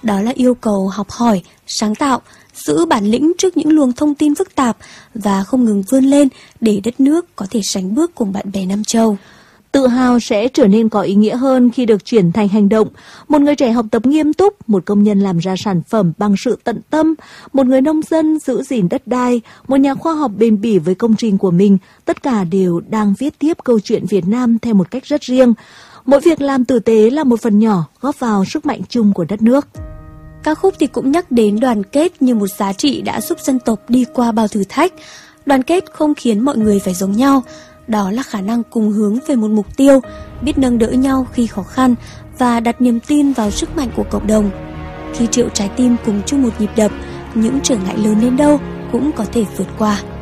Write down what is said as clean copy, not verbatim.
đó là yêu cầu học hỏi, sáng tạo, giữ bản lĩnh trước những luồng thông tin phức tạp và không ngừng vươn lên để đất nước có thể sánh bước cùng bạn bè Nam Châu. Tự hào sẽ trở nên có ý nghĩa hơn khi được chuyển thành hành động. Một người trẻ học tập nghiêm túc, một công nhân làm ra sản phẩm bằng sự tận tâm, một người nông dân giữ gìn đất đai, một nhà khoa học bền bỉ với công trình của mình, tất cả đều đang viết tiếp câu chuyện Việt Nam theo một cách rất riêng. Mỗi việc làm tử tế là một phần nhỏ góp vào sức mạnh chung của đất nước. Ca khúc thì cũng nhắc đến đoàn kết như một giá trị đã giúp dân tộc đi qua bao thử thách. Đoàn kết không khiến mọi người phải giống nhau, đó là khả năng cùng hướng về một mục tiêu, biết nâng đỡ nhau khi khó khăn và đặt niềm tin vào sức mạnh của cộng đồng. Khi triệu trái tim cùng chung một nhịp đập, những trở ngại lớn đến đâu cũng có thể vượt qua.